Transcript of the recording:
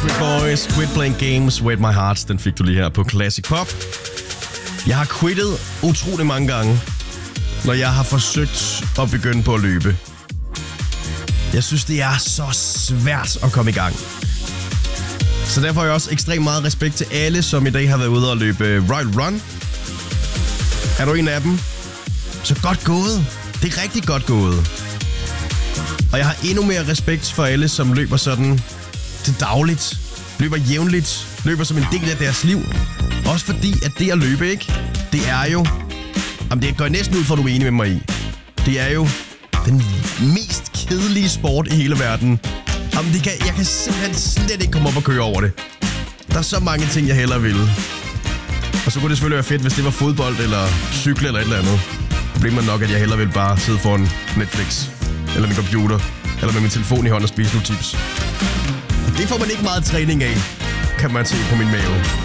Backstreet Boys, Quit Playing Games, Wet My Heart. Den fik du lige her på Classic Pop. Jeg har quittet utrolig mange gange, når jeg har forsøgt at begynde på at løbe. Jeg synes, det er så svært at komme i gang. Så derfor har jeg også ekstremt meget respekt til alle, som i dag har været ude og løbe Royal Run. Er du en af dem? Så godt gået. Det er rigtig godt gået. Og jeg har endnu mere respekt for alle, som løber sådan til dagligt. Løber jævnligt. Løber som en del af deres liv. Også fordi, at det at løbe, ikke? Det er jo... Jamen, det går næsten ud for, at du er enig med mig i. Det er jo den mest kedelige sport i hele verden. Jamen, jeg kan simpelthen slet ikke komme op og køre over det. Der er så mange ting, jeg hellere vil. Og så kunne det selvfølgelig være fedt, hvis det var fodbold eller cykle eller et eller andet. Problemet er nok, at jeg hellere vil bare sidde foran Netflix. Eller min computer. Eller med min telefon i hånden og spise nogle chips. Og det får man ikke meget træning af, kan man se på min mave.